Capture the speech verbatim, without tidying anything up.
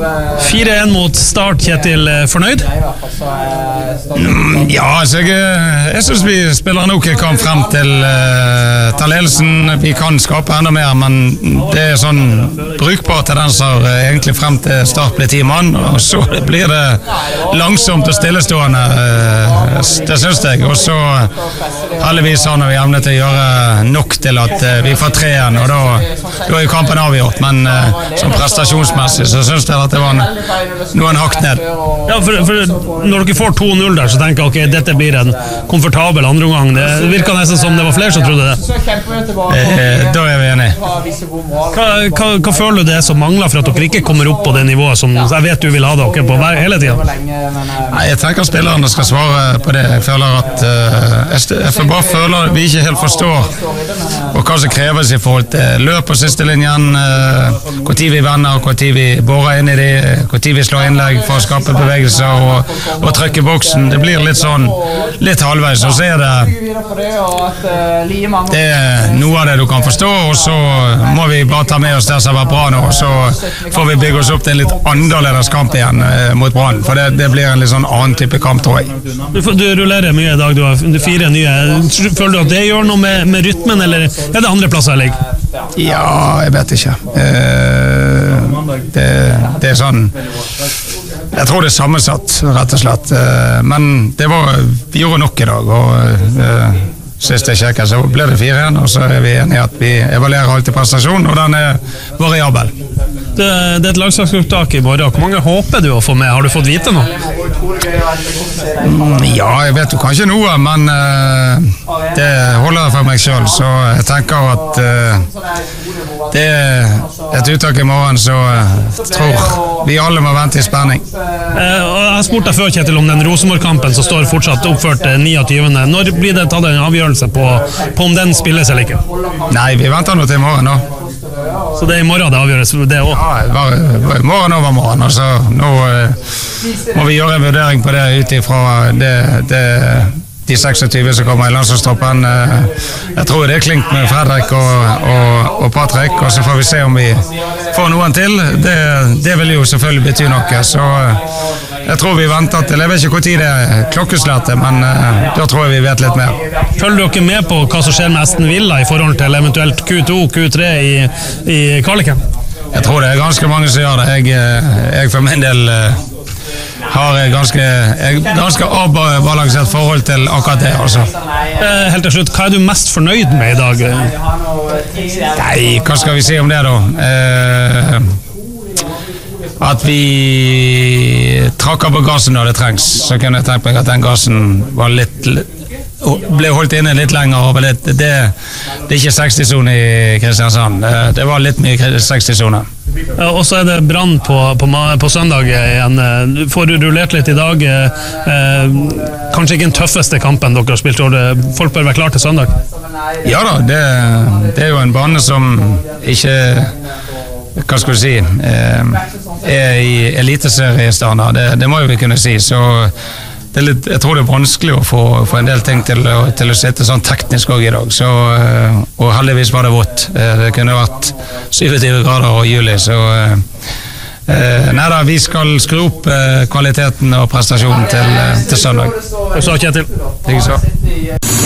fire en mot Start, Kjetil, fornøyd? Mm, ja, altså jeg, jeg synes vi spiller nok kamp frem til uh, til ledelsen. Vi kan skape enda mer, men det er sånn brukbar tendenser uh, egentlig frem til Start blir ti mann, og så blir det langsomt og stillestående, uh, det synes jeg. Og så heldigvis har vi evne til å gjøre nok til at uh, vi får tre igjen, og da, da er kampen avgjort, men uh, som prestasjonsmessig så synes jeg at det var noen hakk ned. Ja, for, for når dere får to null der, så tenker jeg ok, dette blir en komfortabel andreomgang. Det virker nesten som det var flere som trodde det. Eh, da er vi enige. Hva, hva, hva føler du det som mangler for at dere ikke kommer opp på det nivået som jeg vet du vil ha dere på hele tiden? Nei, jeg tenker spillerne skal svare på det. Jeg føler at uh, jeg, jeg bare føler at vi ikke helt forstår og hva som kreves i forhold til løp på siste linjen, uh, hvor tid vi vender, hvor tid vi borer inn i det, hvor tid vi slår innlegg for å skape bevegelser og, og trykke boksen. Det blir litt sånn, litt halvveis, og så er det det er noe av det du kan forstå, og så må vi bare ta med oss det som har vært bra nå, og så får vi bygge oss opp til en litt annerledes kamp igjen eh, mot Brann, for det, det blir en litt sånn annen type kamp, tror jeg. Du, du rullerer mye i dag, du har fire nye. Føler du at det gjør noe med, med rytmen, eller er det andre plasser jeg ligger? Ja, jeg vet ikke. Eh, det, det er sånn jeg tror det er sammensatt, rett og slett. Men det var, vi gjorde nok i dag, og uh, sist jeg sjekket så ble det fire igjen, og så er vi enige at vi evaluerer alltid prestasjon, og den er variabel. Det, det er et lagslagsuttak i morgen. Hvor mange håper du å få med? Har du fått vite noe? Mm, ja, jeg vet jo kanskje noe, men uh, det holder for meg selv, så jeg tenker at uh, det er et uttak i morgen, så uh, tror vi alle må vente i spenning. Eh, jeg har spurt deg før, Kjetil, om den Rosenborg-kampen som står fortsatt oppført niogtyvende. Når blir det tatt en avgjørelse på, på om den spilles eller ikke? Nei, vi venter nå til i morgen nå. Så det er i morgen det avgjøres, det også? Ja, bare morgen over morgen. Altså, nå uh, må vi gjøre en vurdering på det ut ifra det, det, de seksogtyve som kommer i landslagstroppen. Uh, jeg tror det er klink med Fredrik og, og, og Patrick, og så får vi se om vi får noen til. Det, det vil jo selvfølgelig bety noe, så uh, jeg tror vi venter til, jeg vet ikke hvor tid det er klokkeslettet, men uh, da tror jeg vi vet litt mer. Følger dere med på hva som skjer med Aston Villa i forhold til eventuelt Q to, Q tre i, i Karliken? Jeg tror det er ganske mange som gjør det. Jeg, jeg for min del uh, har et ganske, ganske avbalansert forhold til akkurat det, altså. Eh, helt til slutt, hva er du mest fornøyd med i dag? Nei, hva skal vi si om det da? Eh, at vi trakker på gassen når det trengs, så kunne jeg tenkt meg at den gassen var litt, ble holdt inne litt lenger. Det, det, det er ikke seksti-sone i Kristiansand, det var litt mye seksti-sone. Ja, og så er det Brann på, på, på søndag igjen. Får du rullert litt i dag? Eh, kanskje ikke den tøffeste kampen dere har spilt, og folk bør være klar til søndag? Ja da, det, det er jo en bane som ikke, hva skal du si, eh, er i eliteseriestandard, det, det må jo vi kunne si, så det er litt, jeg tror det er vanskelig å få, få en del ting til å, til å sitte sånn teknisk også i dag, så, og heldigvis var det vått. Det kunne vært syttisju grader og juli, så eh, nei da, vi skal skru opp eh, kvaliteten og prestasjonen til, til søndag. Takk så, Kjetil. Takk så.